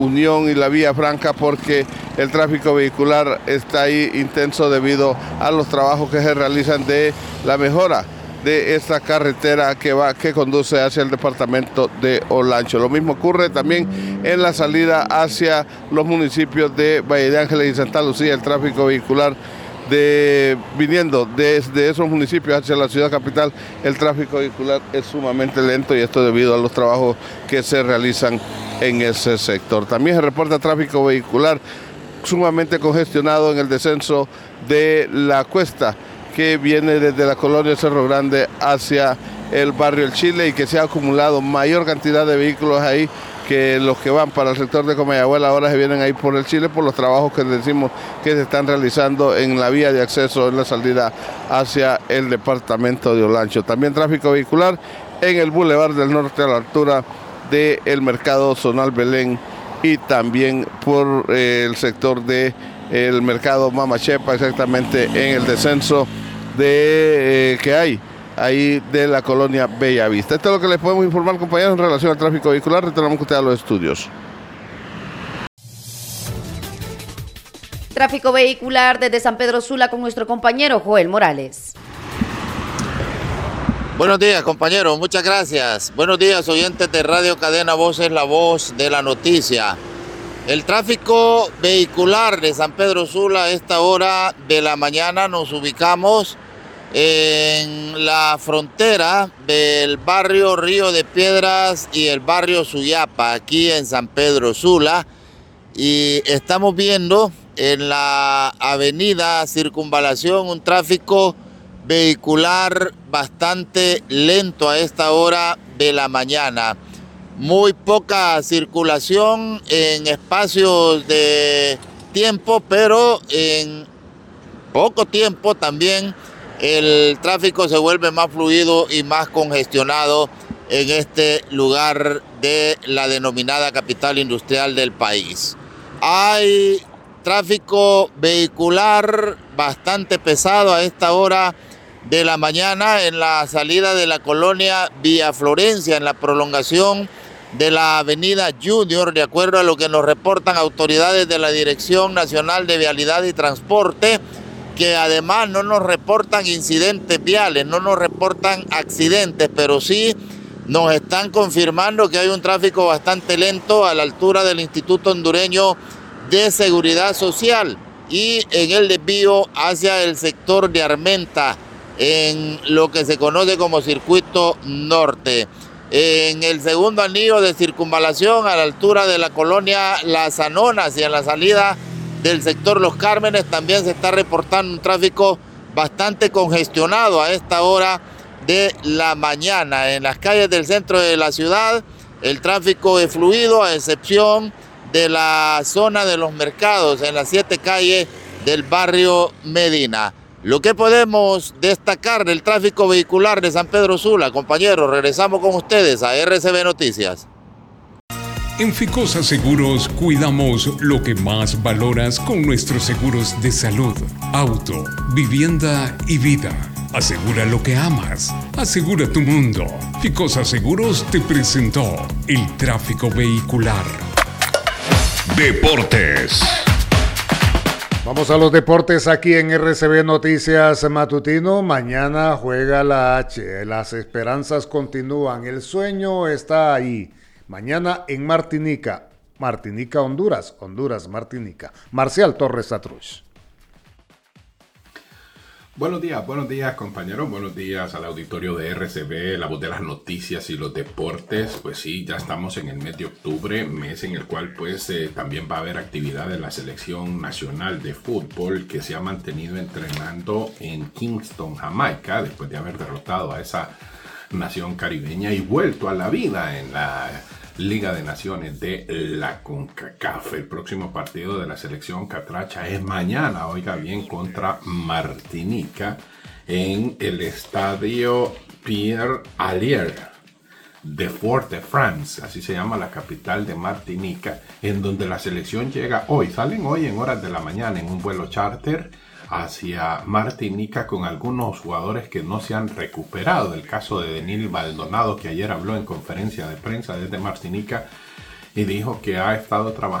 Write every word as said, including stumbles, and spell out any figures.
Unión y la Vía Franca, porque el tráfico vehicular está ahí intenso debido a los trabajos que se realizan de la mejora de esta carretera que va que conduce hacia el departamento de Olancho. Lo mismo ocurre también en la salida hacia los municipios de Valle de Ángeles y Santa Lucía. El tráfico vehicular de viniendo desde esos municipios hacia la ciudad capital, el tráfico vehicular es sumamente lento, y esto debido a los trabajos que se realizan en ese sector. También se reporta tráfico vehicular sumamente congestionado en el descenso de la cuesta que viene desde la colonia Cerro Grande hacia el barrio El Chile, y que se ha acumulado mayor cantidad de vehículos ahí que los que van para el sector de Comayagüela ahora se vienen ahí por el Chile por los trabajos que decimos que se están realizando en la vía de acceso en la salida hacia el departamento de Olancho. También tráfico vehicular en el Boulevard del Norte a la altura del Mercado Zonal Belén, y también por eh, el sector de el Mercado Mamachepa, exactamente en el descenso de eh, que hay ahí de la colonia Bellavista. Esto es lo que les podemos informar, compañeros, en relación al tráfico vehicular. Retornamos con ustedes a los estudios. Tráfico vehicular desde San Pedro Sula con nuestro compañero Joel Morales. Buenos días, compañeros, muchas gracias. Buenos días, oyentes de Radio Cadena Voces, la voz de la noticia. El tráfico vehicular de San Pedro Sula a esta hora de la mañana nos ubicamos en la frontera del barrio Río de Piedras y el barrio Suyapa, aquí en San Pedro Sula, y estamos viendo en la avenida Circunvalación un tráfico vehicular bastante lento a esta hora de la mañana. Muy poca circulación en espacios de tiempo, pero en poco tiempo también el tráfico se vuelve más fluido y más congestionado en este lugar de la denominada capital industrial del país. Hay tráfico vehicular bastante pesado a esta hora de la mañana en la salida de la colonia Villa Florencia, en la prolongación de la avenida Junior, de acuerdo a lo que nos reportan autoridades de la Dirección Nacional de Vialidad y Transporte, que además no nos reportan incidentes viales, no nos reportan accidentes, pero sí nos están confirmando que hay un tráfico bastante lento a la altura del Instituto Hondureño de Seguridad Social y en el desvío hacia el sector de Armenta, en lo que se conoce como Circuito Norte. En el segundo anillo de circunvalación, a la altura de la colonia Las Anonas y en la salida del sector Los Cármenes, también se está reportando un tráfico bastante congestionado a esta hora de la mañana. En las calles del centro de la ciudad, el tráfico es fluido, a excepción de la zona de los mercados, en las siete calles del barrio Medina. Lo que podemos destacar del tráfico vehicular de San Pedro Sula, compañeros, regresamos con ustedes a R C B Noticias. En Ficosa Seguros cuidamos lo que más valoras con nuestros seguros de salud, auto, vivienda y vida. Asegura lo que amas, asegura tu mundo. Ficosa Seguros te presentó el tráfico vehicular. Deportes. Vamos a los deportes aquí en R C B Noticias Matutino. Mañana juega la H. Las esperanzas continúan. El sueño está ahí. Mañana en Martinica. Martinica, Honduras. Honduras, Martinica. Marcial Torres Atruch. Buenos días, buenos días compañeros, buenos días al auditorio de R C B, la voz de las noticias y los deportes. Pues sí, ya estamos en el mes de octubre, mes en el cual pues eh, también va a haber actividad de la selección nacional de fútbol que se ha mantenido entrenando en Kingston, Jamaica, después de haber derrotado a esa nación caribeña y vuelto a la vida en la Liga de Naciones de la CONCACAF. El próximo partido de la selección catracha es mañana, oiga bien, contra Martinica en el estadio Pierre Allier de Fort-de-France, así se llama la capital de Martinica, en donde la selección llega hoy, salen hoy en horas de la mañana en un vuelo charter hacia Martinica con algunos jugadores que no se han recuperado. El caso de Denis Maldonado, que ayer habló en conferencia de prensa desde Martinica y dijo que ha estado trabajando